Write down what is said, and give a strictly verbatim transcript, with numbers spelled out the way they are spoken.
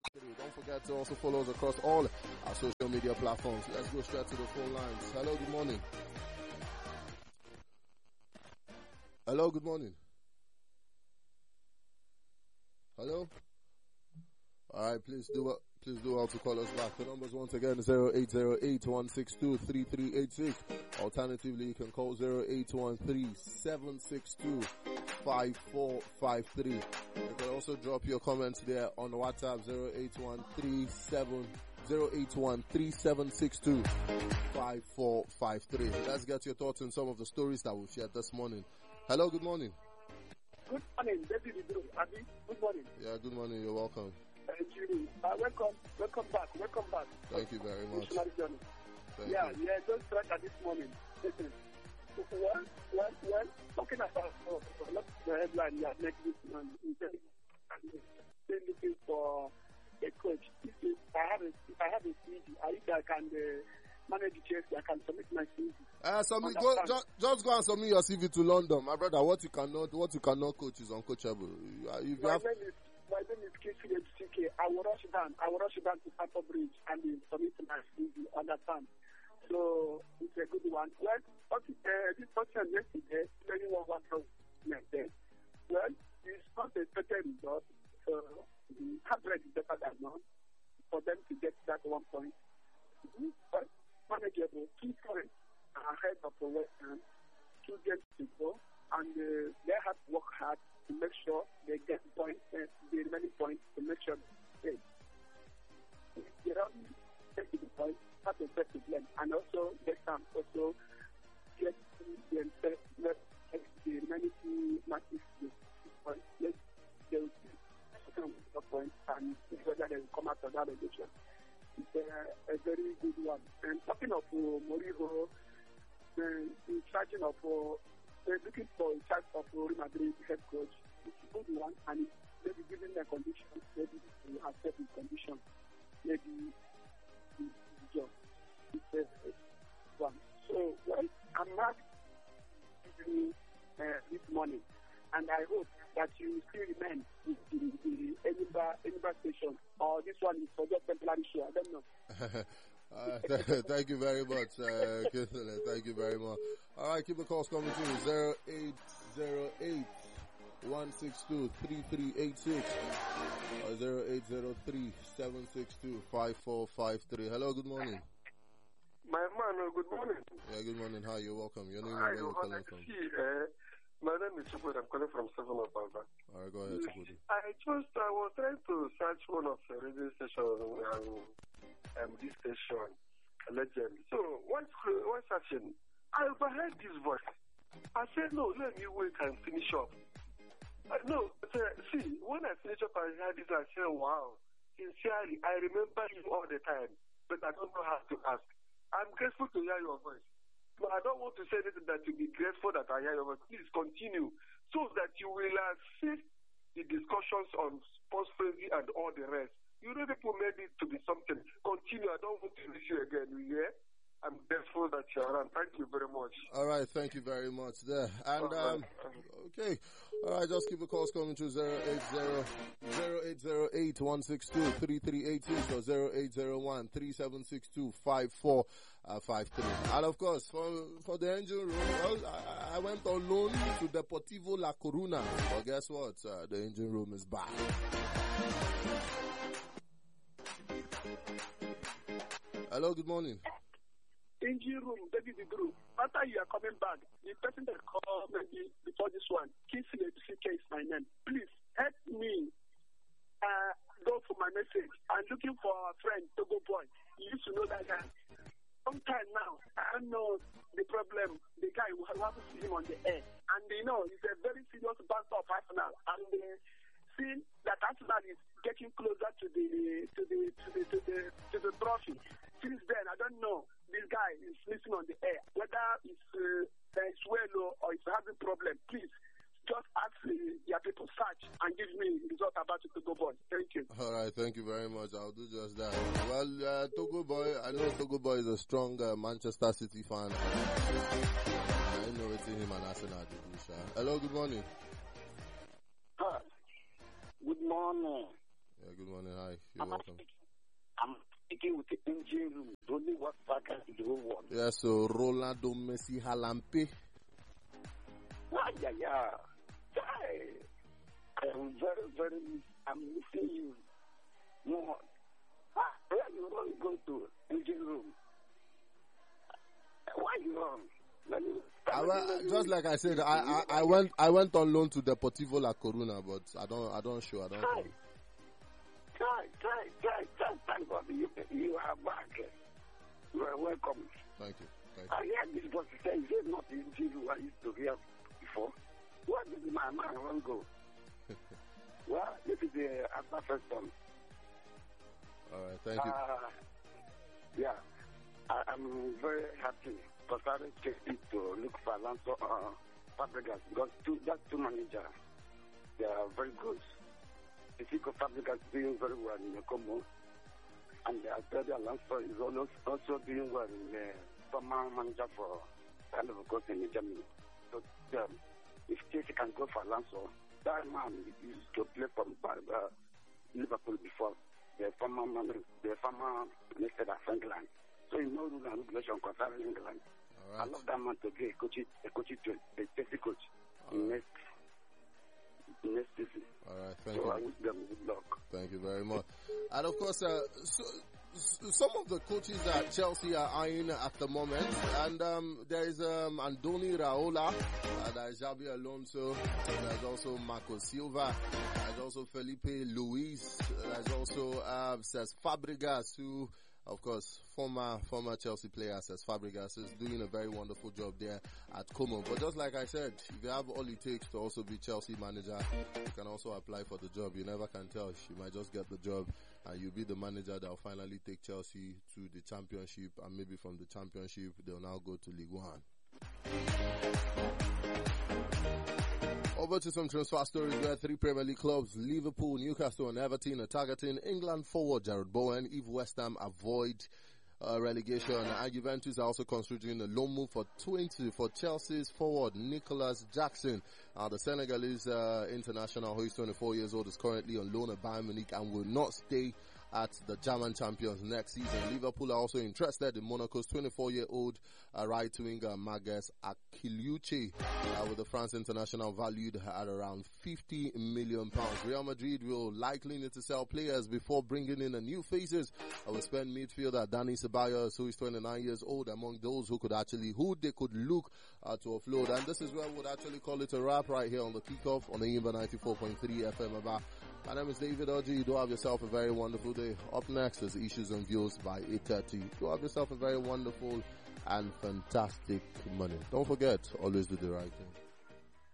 Don't forget to also follow us across all our social media platforms. Let's go straight to the phone lines. Hello, good morning. Hello, good morning. Hello? Alright, please do uh, please do well to call us back. The numbers once again zero eight zero eight, one six two, three three eight six. Alternatively, you can call zero eight one three, seven six two, five four five three. You can also drop your comments there on WhatsApp zero eight one three seven zero eight one three seven six two five four five three. Let's get your thoughts on some of the stories that we've shared this morning. Hello, good morning. Good morning, David Idru. Abi, good morning. Yeah, good morning. You're welcome. Thank you. Uh, welcome, welcome back, welcome back. Thank you very much. Thank yeah, you. yeah, just start at this morning. Listen, well, well, well, talking about uh, not the headline you have next this morning, still looking for a coach. If, if I have a, if I have a C V, I think I can uh, manage the Chelsea. I can submit my C V. Uh, submit, go, just, just go and submit your C V to London, my brother. What you cannot, what you cannot coach is uncoachable. You, you my have, name is my name is K C H C K. I will rush down. I will rush down to Stamford Bridge and uh, submit my C V on that time. So it's a good one. Well, okay, uh, this person yesterday, anyone was like that. Well, it's not a certain result. So the hundred is better than none for them to get that one point. Mm-hmm. But manageable, two points ahead of the West Ham, two games to go, and uh, they have to work hard to make sure they get points, uh, the remaining points to make sure they stay. They don't take the points, have a better blend, and also West Ham also get themselves the remaining two matches to points. Let's they will see the points and whether they will come out of that relegation. It's a, a very good one. And talking of uh, Mourinho, uh, in charging of uh, they're looking for a charge of Real Madrid head coach. It's a good one, and maybe given their conditions, maybe to accept his conditions, maybe his job. It's a one. So, well, I'm not giving uh, this morning, and I hope that you still remain in the Edinburgh, Edinburgh station, or this one is for just temporary show. I don't know. Uh, th- thank you very much, uh, thank you very much. Alright, keep the calls coming to zero eight zero eight, one six two, three three eight six or zero eight zero three, seven six two, five four five three. Hello, good morning. My man, good morning. Yeah, good morning. Hi, you're welcome. Your name and Hi, where you're calling from. See, uh, my name is Chukwu. I'm calling from Seven of Alba. Alright, go ahead, Chukwu. I just, I was trying to search one of the radio stations, um, um, this station, a legend. So, once, once searching, I overheard this voice. I said, no, let me wait and finish up. Uh, no, but, uh, see, when I finish up, I heard this, I said, wow, sincerely, I remember you all the time, but I don't know how to ask. I'm grateful to hear your voice. But I don't want to say anything that to be grateful that I hear your voice. Please continue so that you will assist the discussions on sports frenzy and all the rest. You know, people made it to be something. Continue. I don't want to miss you again. You hear? I'm grateful that you're around. Thank you very much. All right, thank you very much there. And um, okay, all right, just keep the calls coming through zero eight zero, zero eight zero eight, one six two, three three eight six or zero eight zero one, three seven six two, five four five three. And of course, for for the engine room, well, I, I went on loan to Deportivo La Coruna, but guess what? Uh, the engine room is back. Hello, good morning. Engine room, David Idru. After you are coming back, the person that called maybe before this one, Kingsley C K is my name. Please help me uh, go for my message. I'm looking for a friend, Togo Boy. You used to know that guy. Sometime now, I don't know the problem. The guy who haven't seen him on the air. And you know, he's a very serious banter of Arsenal. And uh, seeing that Arsenal is getting closer to the to the to the to the to the trophy. Since then, I don't know. This guy is missing on the air. Whether it's uh, it's well or it's having problem, please just ask uh, your people search and give me result about the Togo Boy. Thank you. All right, thank you very much. I'll do just that. Well, uh, Togo Boy, I know Togo Boy is a strong uh, Manchester City fan. I know it's in him and Arsenal. Hello, good morning. Hi. Good morning. Yeah, good morning. Hi. You're I'm welcome. speaking, I'm speaking with the engine room. The only one striker in the whole world. Yeah, so Rolando Messi Halampe. Ah, yeah, yeah. I am very, very, I'm missing you. No. Ah, where you want to go to? Engine room. Why you wrong? Let me, I, went- just like I said, I, I, I went I went on loan to Deportivo La Coruna, but I don't I don't show I don't. Try, Know. try, try, try, try, thank God you, you are back. You are welcome. Thank you. Thank I you. heard this voice say, is it not the engine room I used to hear before? Where did my man want to go? Well, this is the uh, first one. All right. Thank you. Uh, yeah, I, I'm very happy because I expected to look for Alonso uh, Fabregas because two, that's two managers. They are very good. The Fico Fabregas is doing very well in the Como, and the Alfredo Alonso is also, also doing well in the former manager for kind of course in Germany. So um, if Chelsea can go for Alonso, that man used to play for uh, Liverpool before. The former manager, the former minister of England. So you know rule and regulation concerning England. All I right. love that man to be a coach, a coach, to a Chelsea coach All in right. next next season. All right. Thank So you. I wish them good luck. Thank you very much. And of course, uh, so, s- some of the coaches that Chelsea are eyeing at the moment, and um, there is um, Andoni Raola, uh, there is Xabi Alonso, there's also Marco Silva, there's also Felipe Luis, there's also uh, Cesc Fabregas, who, of course, former former Chelsea player Cesc Fabregas is doing a very wonderful job there at Como. But just like I said, if you have all it takes to also be Chelsea manager, you can also apply for the job. You never can tell. She might just get the job and you'll be the manager that will finally take Chelsea to the championship, and maybe from the championship they'll now go to League One. Over to some transfer stories where three Premier League clubs, Liverpool, Newcastle and Everton, are targeting England forward Jared Bowen if West Ham avoid uh, relegation. And Juventus are also considering a loan move for twenty for Chelsea's forward Nicholas Jackson. Uh, the Senegalese uh, international, who is twenty-four years old, is currently on loan at Bayern Munich and will not stay at the German champions next season. Liverpool are also interested in Monaco's twenty-four-year-old uh, right winger Magues Akiliuche, uh, with the France international valued at around fifty million pounds. Real Madrid will likely need to sell players before bringing in a new faces. I will spend midfielder Dani Ceballos, who is twenty-nine years old, among those who could actually, who they could look uh, to offload. And this is where we would actually call it a wrap right here on the kickoff on the Imba ninety-four point three F M. About My name is David Oji. Do have yourself a very wonderful day. Up next is Issues and Views by eight thirty. Do have yourself a very wonderful and fantastic morning. Don't forget, always do the right thing.